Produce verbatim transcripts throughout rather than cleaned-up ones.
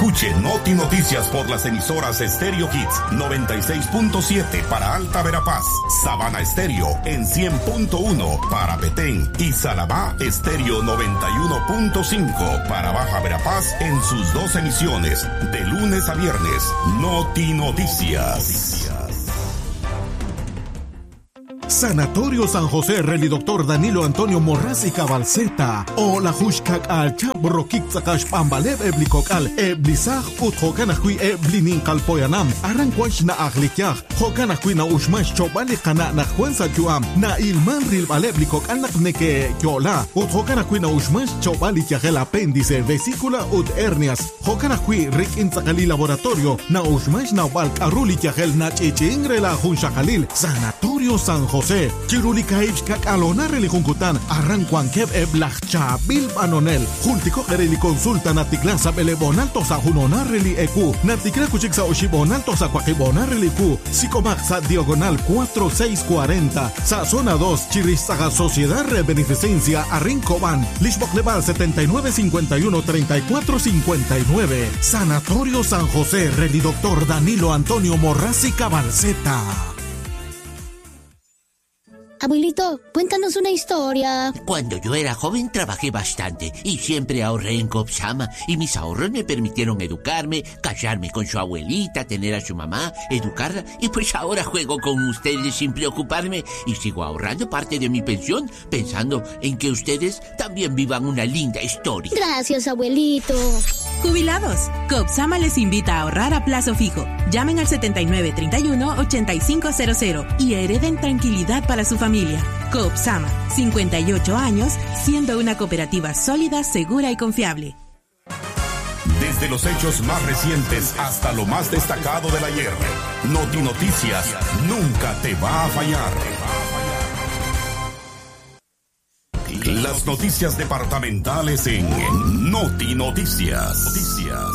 Escuche Noti Noticias por las emisoras Stereo Hits noventa y seis punto siete para Alta Verapaz, Sabana Estéreo en cien punto uno para Petén y Salamá Estéreo noventa y uno punto cinco para Baja Verapaz en sus dos emisiones de lunes a viernes. Noti Noticias. Sanatorio San José, Reli Doctor Danilo Antonio Morraz y Cabalceta. O la Hushkak al Chabro Kikzakash Pambalev Eblikok al Eblizaj Ut Hokanakui Eblinin Kalpoyanam. Arranquash na Aglikyaj. Hokanakui na Ushmash Chobali Kana na Juanza Juam. Na Ilman Ril Baleblikok Anakneke Yola. Ut Hokanakui na Ushmash Chobali Yagel Apéndice, Vesícula Ut Hernias. Hokanakui Rik Inzakali Laboratorio. Na Ushmash na Balk Aruli Yagel na Chichingre la Hunshakalil. Sanatorio San José. Chiruli Kaich Kakalona Relijunkutan, Arranquan Kev Eblachcha, Bil Banonel, Jultico Reli Consulta Naticlasa Belebonalto Sa Junona Reli Ecu, Naticla Cuchixa Oshibonalto Sa Quaquibona Relicu, Sicomaxa Diagonal cuatro seis cuarenta, Sa Zona dos, Chirizaga Sociedad de Beneficencia, Arrincoban, Lishbok Leval setenta y nueve cincuenta y uno treinta y cuatro cincuenta y nueve, Sanatorio San José, Reli Doctor Danilo Antonio Morraz y Cabalceta. Abuelito, cuéntanos una historia. Cuando yo era joven trabajé bastante y siempre ahorré en Copsama y mis ahorros me permitieron educarme, casarme con su abuelita, tener a su mamá, educarla y pues ahora juego con ustedes sin preocuparme y sigo ahorrando parte de mi pensión pensando en que ustedes también vivan una linda historia. Gracias, abuelito. Jubilados, Copsama les invita a ahorrar a plazo fijo. Llamen al setenta y nueve treinta y uno ochenta y cinco cero cero y hereden tranquilidad para su familia. Copsama, cincuenta y ocho años, siendo una cooperativa sólida, segura y confiable. Desde los hechos más recientes hasta lo más destacado del ayer, Noti Noticias nunca te va a fallar. Las noticias departamentales en Noti Noticias. Noticias.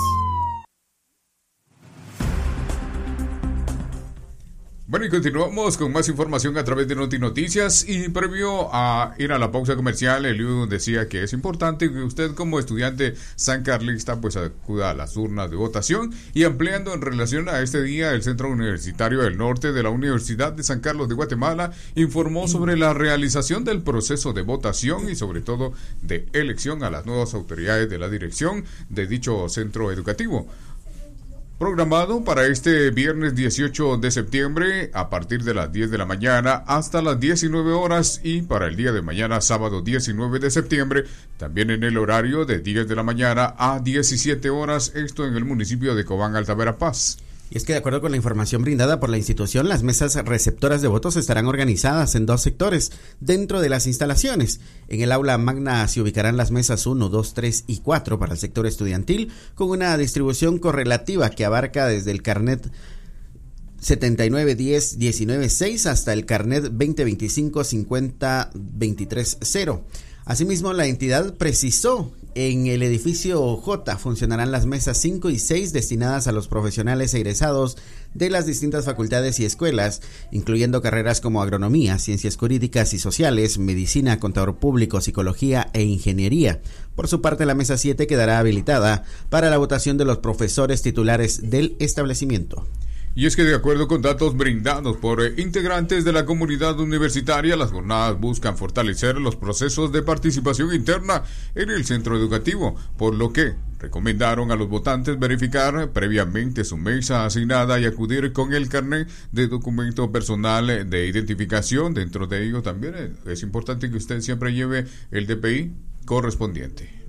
Bueno, y continuamos con más información a través de Noti Noticias. Y previo a ir a la pausa comercial, Eliud decía que es importante que usted como estudiante sancarlista pues acuda a las urnas de votación. Y ampliando en relación a este día, el Centro Universitario del Norte de la Universidad de San Carlos de Guatemala informó sobre la realización del proceso de votación y sobre todo de elección a las nuevas autoridades de la dirección de dicho centro educativo. Programado para este viernes dieciocho de septiembre a partir de las diez de la mañana hasta las diecinueve horas y para el día de mañana sábado diecinueve de septiembre también en el horario de diez de la mañana a diecisiete horas, esto en el municipio de Cobán, Alta Verapaz. Y es que de acuerdo con la información brindada por la institución, las mesas receptoras de votos estarán organizadas en dos sectores dentro de las instalaciones. En el aula magna se ubicarán las mesas uno, dos, tres y cuatro para el sector estudiantil, con una distribución correlativa que abarca desde el carnet setenta y nueve diez diecinueve seis hasta el carnet veinte veinticinco cincuenta veintitrés cero. Asimismo, la entidad precisó en el edificio J funcionarán las mesas cinco y seis destinadas a los profesionales egresados de las distintas facultades y escuelas, incluyendo carreras como agronomía, ciencias jurídicas y sociales, medicina, contador público, psicología e ingeniería. Por su parte, la mesa siete quedará habilitada para la votación de los profesores titulares del establecimiento. Y es que de acuerdo con datos brindados por integrantes de la comunidad universitaria, las jornadas buscan fortalecer los procesos de participación interna en el centro educativo, por lo que recomendaron a los votantes verificar previamente su mesa asignada y acudir con el carnet de documento personal de identificación. Dentro de ello también es importante que usted siempre lleve el D P I correspondiente.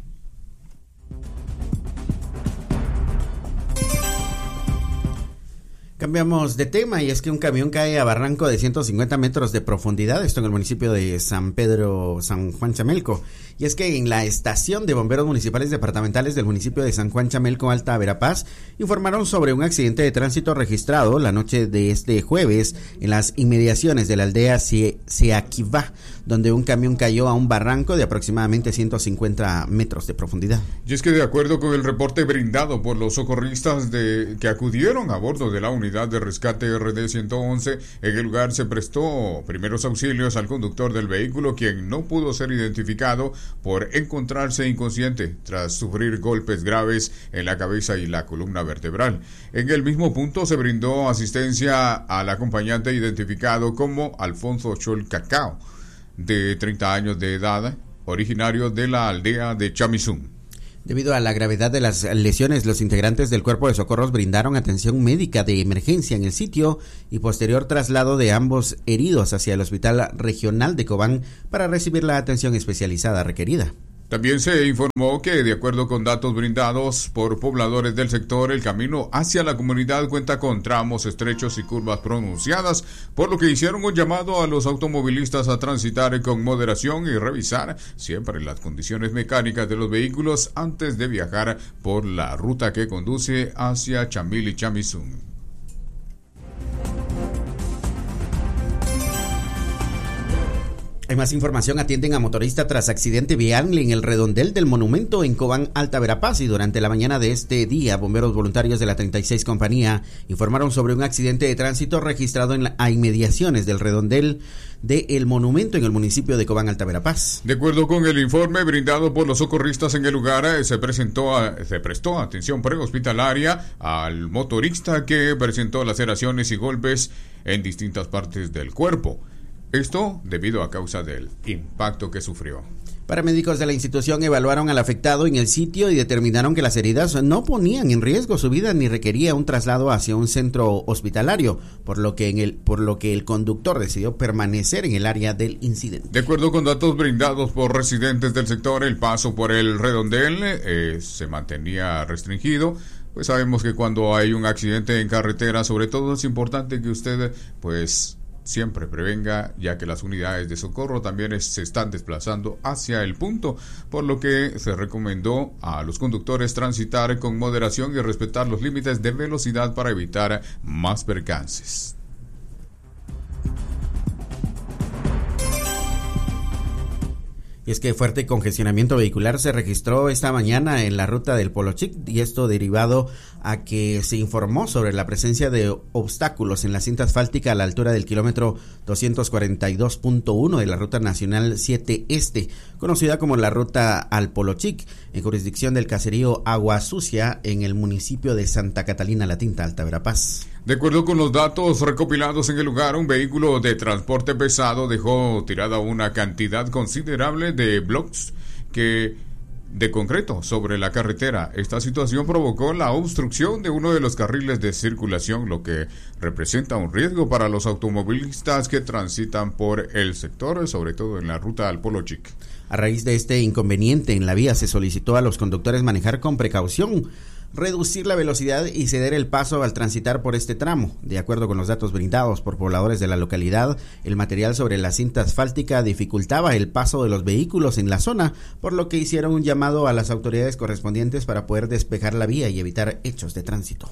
Cambiamos de tema y es que un camión cae a barranco de ciento cincuenta metros de profundidad, esto en el municipio de San Pedro, San Juan Chamelco. Y es que en la estación de bomberos municipales departamentales del municipio de San Juan Chamelco, Alta Verapaz, informaron sobre un accidente de tránsito registrado la noche de este jueves en las inmediaciones de la aldea Seaquivá, donde un camión cayó a un barranco de aproximadamente ciento cincuenta metros de profundidad. Y es que de acuerdo con el reporte brindado por los socorristas de que acudieron a bordo de la unidad unidad de rescate R D ciento once. En el lugar se prestó primeros auxilios al conductor del vehículo, quien no pudo ser identificado por encontrarse inconsciente tras sufrir golpes graves en la cabeza y la columna vertebral. En el mismo punto se brindó asistencia al acompañante identificado como Alfonso Chol Cacao, de treinta años de edad, originario de la aldea de Chamizún. Debido a la gravedad de las lesiones, los integrantes del Cuerpo de Socorros brindaron atención médica de emergencia en el sitio y posterior traslado de ambos heridos hacia el Hospital Regional de Cobán para recibir la atención especializada requerida. También se informó que, de acuerdo con datos brindados por pobladores del sector, el camino hacia la comunidad cuenta con tramos estrechos y curvas pronunciadas, por lo que hicieron un llamado a los automovilistas a transitar con moderación y revisar siempre las condiciones mecánicas de los vehículos antes de viajar por la ruta que conduce hacia Chamil y Chamizún. Hay más información. Atienden a motorista tras accidente vial en el redondel del monumento en Cobán, Alta Verapaz, y durante la mañana de este día, bomberos voluntarios de la treinta y seis Compañía informaron sobre un accidente de tránsito registrado en la, a inmediaciones del redondel del monumento en el municipio de Cobán, Alta Verapaz. De acuerdo con el informe brindado por los socorristas en el lugar, se presentó a, se prestó atención prehospitalaria al motorista que presentó laceraciones y golpes en distintas partes del cuerpo. Esto debido a causa del impacto que sufrió. Paramédicos de la institución evaluaron al afectado en el sitio y determinaron que las heridas no ponían en riesgo su vida ni requería un traslado hacia un centro hospitalario, por lo que en el por lo que el conductor decidió permanecer en el área del incidente. De acuerdo con datos brindados por residentes del sector, el paso por el redondel eh, se mantenía restringido. Pues sabemos que cuando hay un accidente en carretera, sobre todo es importante que usted pues siempre prevenga, ya que las unidades de socorro también es, se están desplazando hacia el punto, por lo que se recomendó a los conductores transitar con moderación y respetar los límites de velocidad para evitar más percances. Y es que fuerte congestionamiento vehicular se registró esta mañana en la ruta del Polo Chic, y esto derivado a que se informó sobre la presencia de obstáculos en la cinta asfáltica a la altura del kilómetro doscientos cuarenta y dos punto uno de la ruta nacional siete Este, conocida como la ruta al Polo Chic, en jurisdicción del caserío Agua Sucia, en el municipio de Santa Catalina La Tinta, Alta Verapaz. De acuerdo con los datos recopilados en el lugar, un vehículo de transporte pesado dejó tirada una cantidad considerable de blocks que de concreto sobre la carretera. Esta situación provocó la obstrucción de uno de los carriles de circulación, lo que representa un riesgo para los automovilistas que transitan por el sector, sobre todo en la ruta al Polo Chic. A raíz de este inconveniente en la vía, se solicitó a los conductores manejar con precaución, reducir la velocidad y ceder el paso al transitar por este tramo. De acuerdo con los datos brindados por pobladores de la localidad, el material sobre la cinta asfáltica dificultaba el paso de los vehículos en la zona, por lo que hicieron un llamado a las autoridades correspondientes para poder despejar la vía y evitar hechos de tránsito.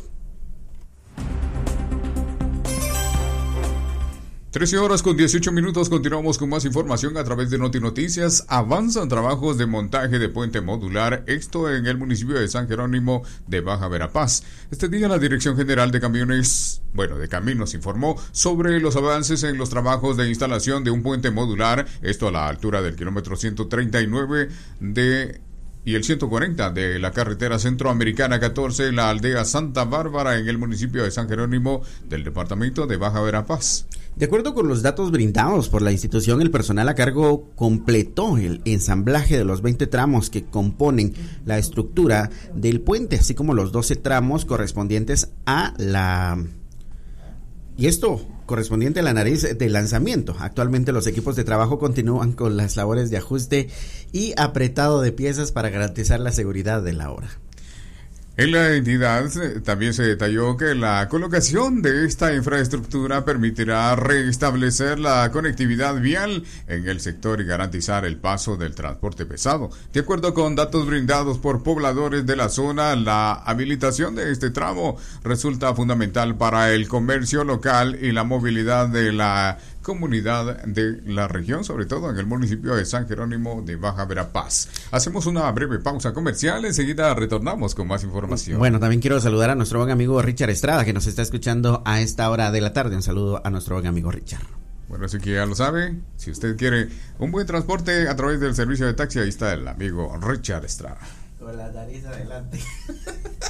trece horas con dieciocho minutos, continuamos con más información a través de Noti Noticias. Avanzan trabajos de montaje de puente modular, esto en el municipio de San Jerónimo de Baja Verapaz. Este día la Dirección General de Camiones, bueno, de Caminos informó sobre los avances en los trabajos de instalación de un puente modular, esto a la altura del kilómetro ciento treinta y nueve de y el ciento cuarenta de la carretera centroamericana catorce en la aldea Santa Bárbara en el municipio de San Jerónimo del departamento de Baja Verapaz. De acuerdo con los datos brindados por la institución, el personal a cargo completó el ensamblaje de los veinte tramos que componen la estructura del puente, así como los doce tramos correspondientes a la... Y esto correspondiente a la nariz de lanzamiento. Actualmente los equipos de trabajo continúan con las labores de ajuste y apretado de piezas para garantizar la seguridad de la obra. En la entidad también se detalló que la colocación de esta infraestructura permitirá restablecer la conectividad vial en el sector y garantizar el paso del transporte pesado. De acuerdo con datos brindados por pobladores de la zona, la habilitación de este tramo resulta fundamental para el comercio local y la movilidad de la comunidad de la región, sobre todo en el municipio de San Jerónimo de Baja Verapaz. Hacemos una breve pausa comercial, enseguida retornamos con más información. Bueno, también quiero saludar a nuestro buen amigo Richard Estrada, que nos está escuchando a esta hora de la tarde. Un saludo a nuestro buen amigo Richard. Bueno, así que ya lo sabe, si usted quiere un buen transporte a través del servicio de taxi, ahí está el amigo Richard Estrada. Con la nariz adelante.